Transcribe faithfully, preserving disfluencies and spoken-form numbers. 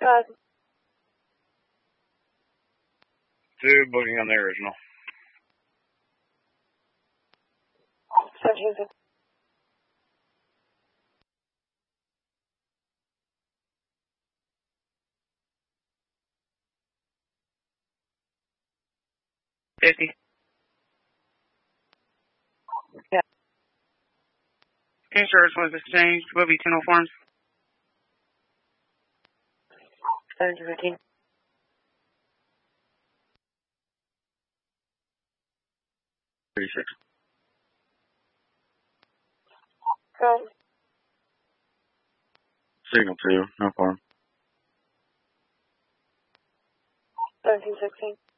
Uh, Two, booking on the original. seventeen six. Fifty. Yeah. Insurance was exchanged. Will be ten forms. seventeen fifteen. thirty-six. Go. Signal two, no form. seventeen sixteen.